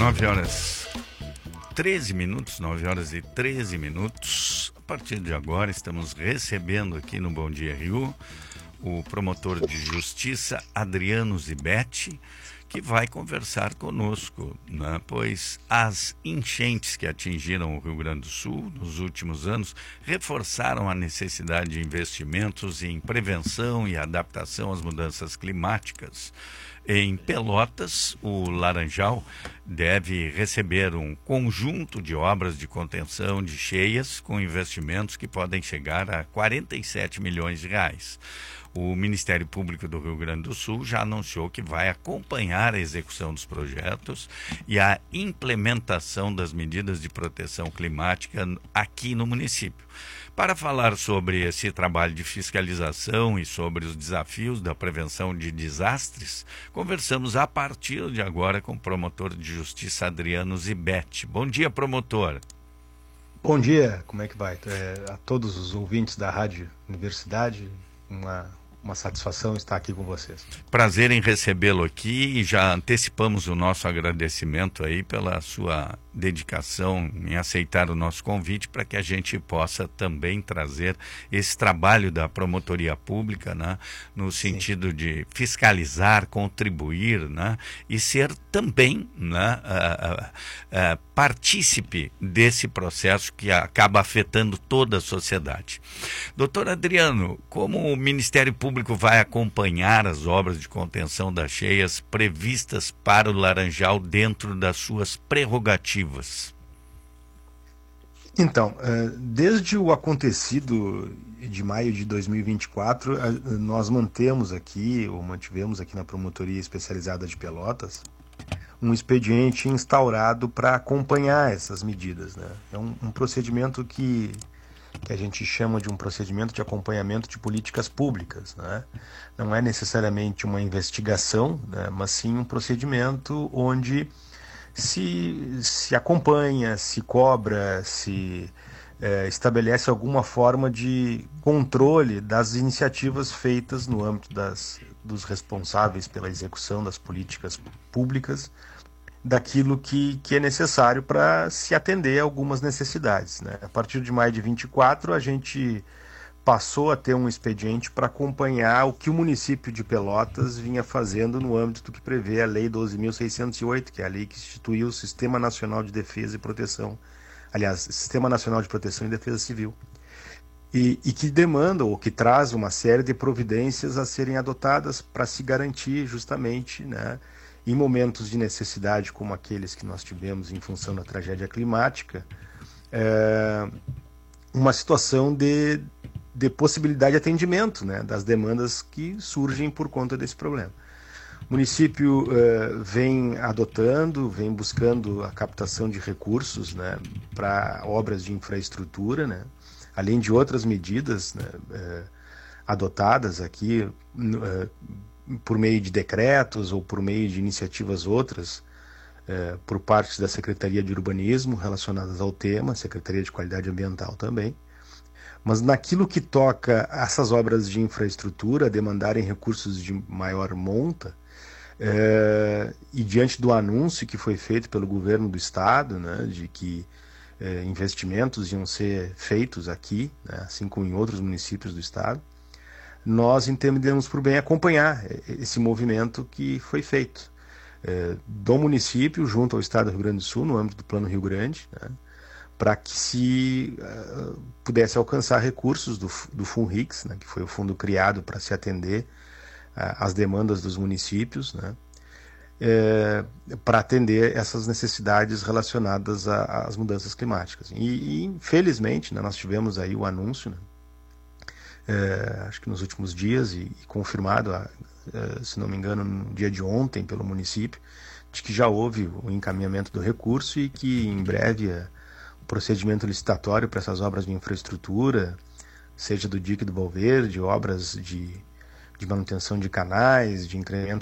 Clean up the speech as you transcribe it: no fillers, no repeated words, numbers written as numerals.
9 horas e 13 minutos. A partir de agora estamos recebendo aqui no Bom Dia Rio o promotor de justiça Adriano Zibetti, que vai conversar conosco, né? Pois as enchentes que atingiram o Rio Grande do Sul nos últimos anos reforçaram a necessidade de investimentos em prevenção e adaptação às mudanças climáticas. Em Pelotas, o Laranjal deve receber um conjunto de obras de contenção de cheias com investimentos que podem chegar a 47 milhões de reais. O Ministério Público do Rio Grande do Sul já anunciou que vai acompanhar a execução dos projetos e a implementação das medidas de proteção climática aqui no município. Para falar sobre esse trabalho de fiscalização e sobre os desafios da prevenção de desastres, conversamos a partir de agora com o promotor de justiça Adriano Zibetti. Bom dia, promotor. Bom dia, como é que vai? A todos os ouvintes da Rádio Universidade, uma satisfação estar aqui com vocês. Prazer em recebê-lo aqui e já antecipamos o nosso agradecimento aí pela sua dedicação em aceitar o nosso convite para que a gente possa também trazer esse trabalho da promotoria pública, né, no sentido de fiscalizar, contribuir, né, e ser também, né, partícipe desse processo que acaba afetando toda a sociedade. Doutor Adriano, como o Ministério Público vai acompanhar as obras de contenção das cheias previstas para o Laranjal dentro das suas prerrogativas? Então, desde o acontecido de maio de 2024, nós mantivemos aqui na Promotoria Especializada de Pelotas, um expediente instaurado para acompanhar essas medidas, né? É um procedimento que a gente chama de um procedimento de acompanhamento de políticas públicas, né? Não é necessariamente uma investigação, né? Mas sim um procedimento onde se acompanha, se cobra, se estabelece alguma forma de controle das iniciativas feitas no âmbito dos responsáveis pela execução das políticas públicas, daquilo que é necessário para se atender a algumas necessidades, né? A partir de maio de 24, a gente passou a ter um expediente para acompanhar o que o município de Pelotas vinha fazendo no âmbito do que prevê a Lei 12.608, que é a lei que instituiu o Sistema Nacional de Defesa e Proteção, Sistema Nacional de Proteção e Defesa Civil, e que demanda ou que traz uma série de providências a serem adotadas para se garantir justamente, né, em momentos de necessidade como aqueles que nós tivemos em função da tragédia climática, uma situação de possibilidade de atendimento, né, das demandas que surgem por conta desse problema. O município vem buscando a captação de recursos, né, para obras de infraestrutura, né, além de outras medidas, né, adotadas aqui por meio de decretos ou por meio de iniciativas outras, por parte da Secretaria de Urbanismo relacionadas ao tema, Secretaria de Qualidade Ambiental também. Mas naquilo que toca essas obras de infraestrutura demandarem recursos de maior monta, e diante do anúncio que foi feito pelo governo do estado, né, de que investimentos iam ser feitos aqui, né, assim como em outros municípios do estado, nós entendemos por bem acompanhar esse movimento que foi feito do município junto ao estado do Rio Grande do Sul, no âmbito do Plano Rio Grande, né, para que se pudesse alcançar recursos do FUNRICS, né, que foi o fundo criado para se atender às demandas dos municípios, né, para atender essas necessidades relacionadas às mudanças climáticas. E infelizmente, né, nós tivemos aí o anúncio, né, acho que nos últimos dias, e confirmado, se não me engano, no dia de ontem pelo município, de que já houve o encaminhamento do recurso e que em breve o procedimento licitatório para essas obras de infraestrutura, seja do dique do Valverde, obras de manutenção de canais, de incremento